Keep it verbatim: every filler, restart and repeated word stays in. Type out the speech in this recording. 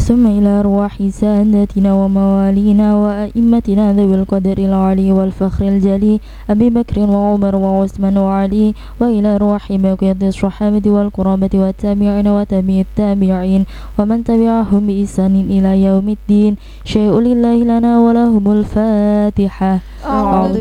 ثم إلى أرواح سادتنا وموالينا وأئمتنا ذوي القدر العلي والفخر الجلي أبي بكر وعمر وعثمان وعلي، وإلى أرواح بقية الصحابة والقرابة والتابعين وتابعي التابعين ومن تبعهم بإحسان إلى يوم الدين. شيء لله لنا ولهم الفاتحة. أعوذ